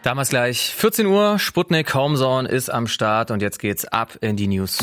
Damals gleich 14 Uhr, Sputnik Homezone ist am Start und jetzt geht's ab in die News.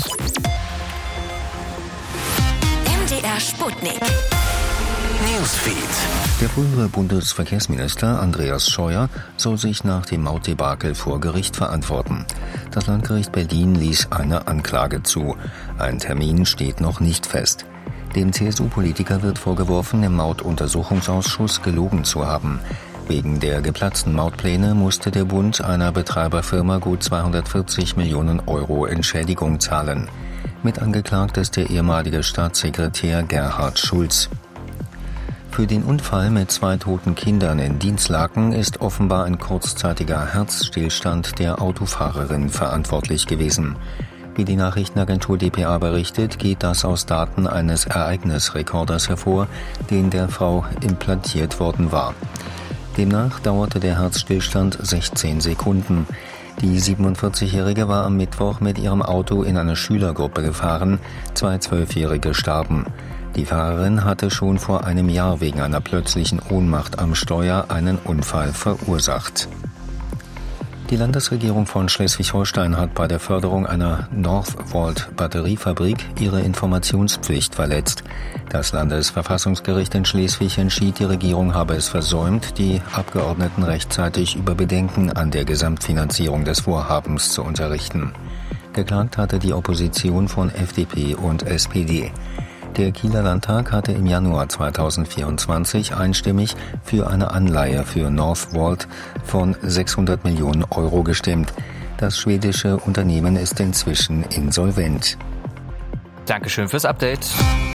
MDR Sputnik. Newsfeed. Der frühere Bundesverkehrsminister Andreas Scheuer soll sich nach dem Mautdebakel vor Gericht verantworten. Das Landgericht Berlin ließ eine Anklage zu. Ein Termin steht noch nicht fest. Dem CSU-Politiker wird vorgeworfen, im Mautuntersuchungsausschuss gelogen zu haben. Wegen der geplatzten Mautpläne musste der Bund einer Betreiberfirma gut 240 Millionen Euro Entschädigung zahlen. Mit angeklagt ist der ehemalige Staatssekretär Gerhard Schulz. Für den Unfall mit 2 toten Kindern in Dinslaken ist offenbar ein kurzzeitiger Herzstillstand der Autofahrerin verantwortlich gewesen. Wie die Nachrichtenagentur dpa berichtet, geht das aus Daten eines Ereignisrekorders hervor, den der Frau implantiert worden war. Demnach dauerte der Herzstillstand 16 Sekunden. Die 47-Jährige war am Mittwoch mit ihrem Auto in eine Schülergruppe gefahren. 2 12-Jährige starben. Die Fahrerin hatte schon vor einem Jahr wegen einer plötzlichen Ohnmacht am Steuer einen Unfall verursacht. Die Landesregierung von Schleswig-Holstein hat bei der Förderung einer Northvolt-Batteriefabrik ihre Informationspflicht verletzt. Das Landesverfassungsgericht in Schleswig entschied, die Regierung habe es versäumt, die Abgeordneten rechtzeitig über Bedenken an der Gesamtfinanzierung des Vorhabens zu unterrichten. Geklagt hatte die Opposition von FDP und SPD. Der Kieler Landtag hatte im Januar 2024 einstimmig für eine Anleihe für Northvolt von 600 Millionen Euro gestimmt. Das schwedische Unternehmen ist inzwischen insolvent. Dankeschön fürs Update.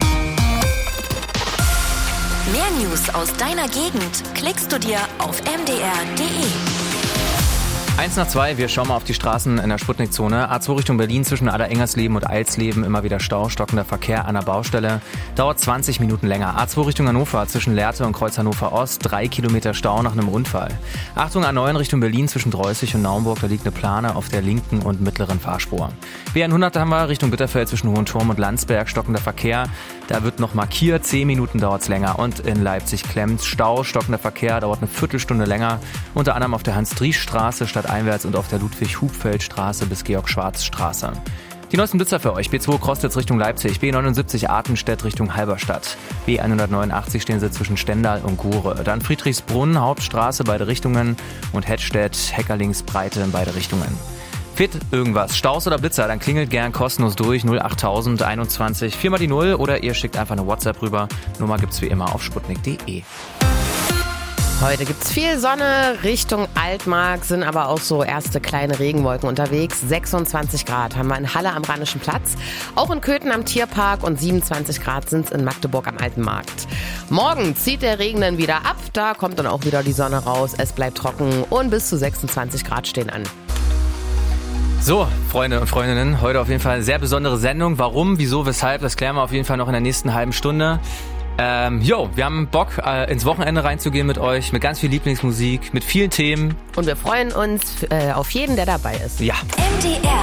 Mehr News aus deiner Gegend klickst du dir auf mdr.de. 1 nach 2, wir schauen mal auf die Straßen in der Sputnik-Zone. A2 Richtung Berlin zwischen Ader-Engersleben und Eilsleben immer wieder Stau, stockender Verkehr an der Baustelle. Dauert 20 Minuten länger. A2 Richtung Hannover zwischen Lehrte und Kreuz Hannover Ost, 3 Kilometer Stau nach einem Unfall. Achtung, A9 Richtung Berlin zwischen Dreußig und Naumburg, da liegt eine Plane auf der linken und mittleren Fahrspur. B100 haben wir Richtung Bitterfeld zwischen Hohenturm und Landsberg, stockender Verkehr. Da wird noch markiert, 10 Minuten dauert es länger. Und in Leipzig-Klemmt Stau, stockender Verkehr, dauert eine Viertelstunde länger. Unter anderem auf der Hans-Driesch-Straße stadteinwärts und auf der Ludwig-Hupfeld-Straße bis Georg-Schwarz-Straße. Die neuesten Blitzer für euch. B2 Crostitz Richtung Leipzig, B79 Artenstedt Richtung Halberstadt, B189 stehen sie zwischen Stendal und Gore. Dann Friedrichsbrunn, Hauptstraße, beide Richtungen und Hettstedt, Heckerlingsbreite in beide Richtungen. Fehlt irgendwas, Staus oder Blitzer, dann klingelt gern kostenlos durch 08000 21 4 mal die 0 oder ihr schickt einfach eine WhatsApp rüber. Nummer gibt's wie immer auf sputnik.de. Heute gibt's viel Sonne Richtung Altmark, sind aber auch so erste kleine Regenwolken unterwegs. 26 Grad haben wir in Halle am Rheinischen Platz, auch in Köthen am Tierpark und 27 Grad sind's in Magdeburg am Alten Markt. Morgen zieht der Regen dann wieder ab, da kommt dann auch wieder die Sonne raus, es bleibt trocken und bis zu 26 Grad stehen an. So, Freunde und Freundinnen, heute auf jeden Fall eine sehr besondere Sendung. Warum, wieso, weshalb, das klären wir auf jeden Fall noch in der nächsten halben Stunde. Wir haben Bock, ins Wochenende reinzugehen mit euch, mit ganz viel Lieblingsmusik, mit vielen Themen. Und wir freuen uns auf jeden, der dabei ist. Ja. MDR